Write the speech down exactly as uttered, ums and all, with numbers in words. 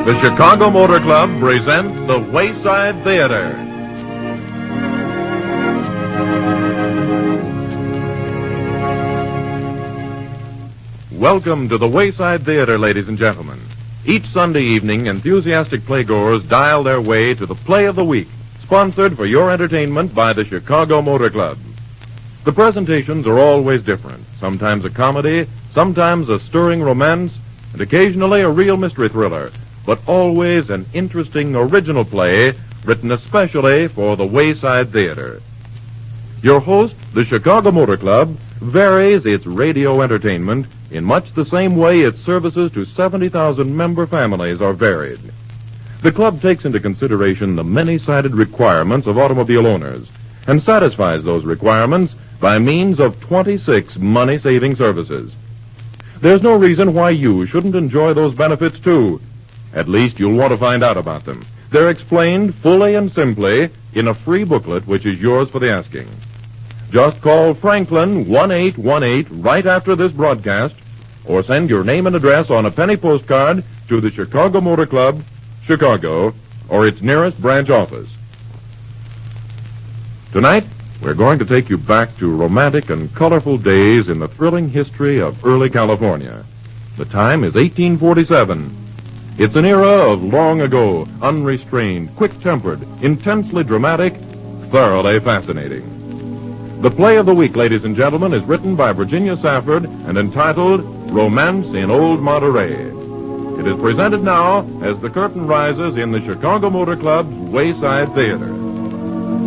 The Chicago Motor Club presents the Wayside Theater. Welcome to the Wayside Theater, ladies and gentlemen. Each Sunday evening, enthusiastic playgoers dial their way to the Play of the Week, sponsored for your entertainment by the Chicago Motor Club. The presentations are always different, sometimes a comedy, sometimes a stirring romance, and occasionally a real mystery thriller, but always an interesting original play written especially for the Wayside Theater. Your host, the Chicago Motor Club, varies its radio entertainment in much the same way its services to seventy thousand member families are varied. The club takes into consideration the many-sided requirements of automobile owners and satisfies those requirements by means of twenty-six money-saving services. There's no reason why you shouldn't enjoy those benefits, too. At least you'll want to find out about them. They're explained fully and simply in a free booklet which is yours for the asking. Just call Franklin one eight one eight right after this broadcast, or send your name and address on a penny postcard to the Chicago Motor Club, Chicago, or its nearest branch office. Tonight, we're going to take you back to romantic and colorful days in the thrilling history of early California. The time is eighteen forty-seven. It's an era of long ago, unrestrained, quick-tempered, intensely dramatic, thoroughly fascinating. The Play of the Week, ladies and gentlemen, is written by Virginia Safford and entitled Romance in Old Monterey. It is presented now as the curtain rises in the Chicago Motor Club's Wayside Theater.